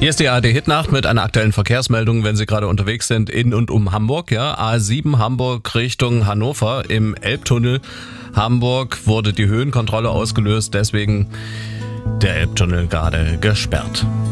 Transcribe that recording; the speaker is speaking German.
Hier ist die ARD-Hitnacht mit einer aktuellen Verkehrsmeldung, wenn Sie gerade unterwegs sind in und um Hamburg. Ja, A7 Hamburg Richtung Hannover im Elbtunnel. Hamburg wurde die Höhenkontrolle ausgelöst, deswegen der Elbtunnel gerade gesperrt.